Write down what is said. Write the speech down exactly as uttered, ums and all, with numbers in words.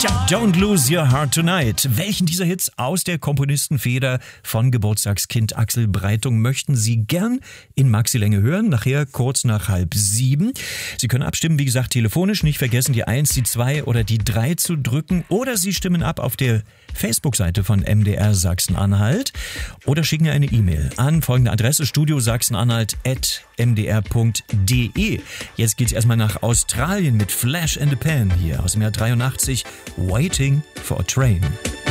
Tja, Don't Lose Your Heart Tonight. Welchen dieser Hits aus der Komponistenfeder von Geburtstagskind Axel Breitung möchten Sie gern in Maxi-Länge hören? Nachher kurz nach halb sieben. Sie können abstimmen, wie gesagt, telefonisch. Nicht vergessen, die eins, die zwei oder die drei zu drücken. Oder Sie stimmen ab auf der Facebook-Seite von M D R Sachsen-Anhalt. Oder schicken eine E-Mail an folgende Adresse: studiosachsenanhalt at m d r punkt d e. Jetzt geht's erstmal nach Australien mit Flash and the Pan hier aus dem Jahr dreiundachtzig. Waiting for a Train.